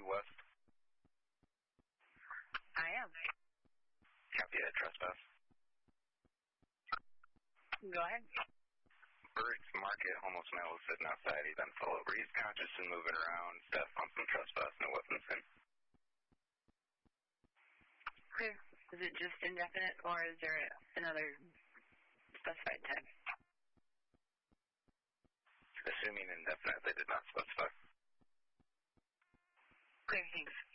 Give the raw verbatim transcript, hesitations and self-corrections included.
West? I am. Copy that, trespass. Go ahead. Burke's Market, homeless male was sitting outside. He's been pulled over. He's conscious and moving around. Staff on some trespass, no weapons in. Okay. Is it just indefinite, or is there another specified time? Assuming indefinite, they did not specify. Okay, thanks.